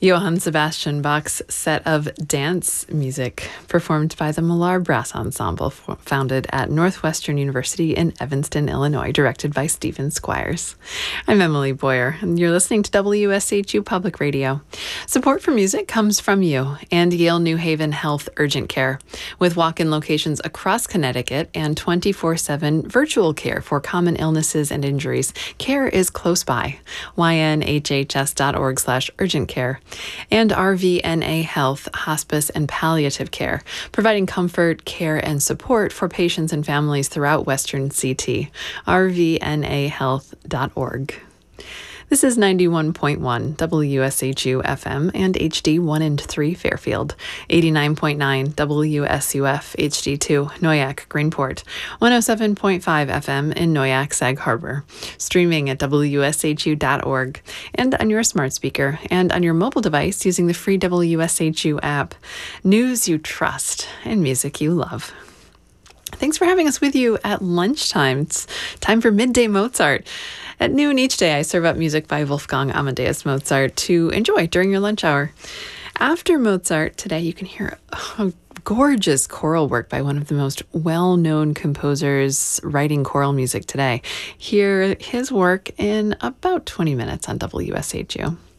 Johann Sebastian Bach's set of dance music performed by the Millar Brass Ensemble, founded at Northwestern University in Evanston, Illinois, directed by Stephen Squires. I'm Emily Boyer, and you're listening to WSHU Public Radio. Support for music comes from you and Yale New Haven Health Urgent Care, with walk-in locations across Connecticut and 24/7 virtual care for common illnesses and injuries. Care is close by. ynhhs.org/urgent care. And RVNA Health, Hospice and Palliative Care, providing comfort, care, and support for patients and families throughout Western CT. rvnahealth.org. This is 91.1 WSHU FM and HD 1 and 3 Fairfield, 89.9 WSUF HD2 Noyak Greenport, 107.5 FM in Noyak Sag Harbor, streaming at WSHU.org, and on your smart speaker and on your mobile device using the free WSHU app. News you trust and music you love. Thanks for having us with you at lunchtime. It's time for Midday Mozart. At noon each day, I serve up music by Wolfgang Amadeus Mozart to enjoy during your lunch hour. After Mozart, today you can hear a gorgeous choral work by one of the most well-known composers writing choral music today. Hear his work in about 20 minutes on WSHU.